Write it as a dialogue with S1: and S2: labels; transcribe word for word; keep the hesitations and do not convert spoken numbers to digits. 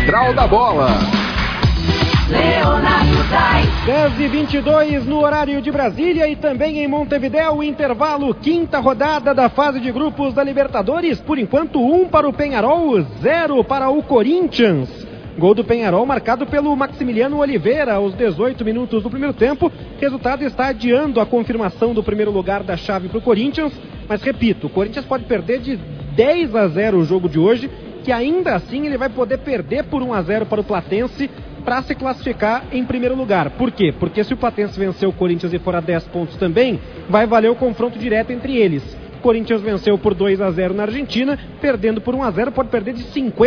S1: Central da Bola.
S2: dez e vinte e dois no horário de Brasília e também em Montevidéu, intervalo, quinta rodada da fase de grupos da Libertadores. Por enquanto, um para o Peñarol, zero para o Corinthians. Gol do Peñarol marcado pelo Maximiliano Oliveira aos dezoito minutos do primeiro tempo. Resultado está adiando a confirmação do primeiro lugar da chave para o Corinthians. Mas repito, o Corinthians pode perder de dez a zero o jogo de hoje, que ainda assim ele vai poder perder por um a zero para o Platense para se classificar em primeiro lugar. Por quê? Porque se o Platense vencer o Corinthians e for a dez pontos também, vai valer o confronto direto entre eles. O Corinthians venceu por dois a zero na Argentina, perdendo por um a zero, pode perder de cinquenta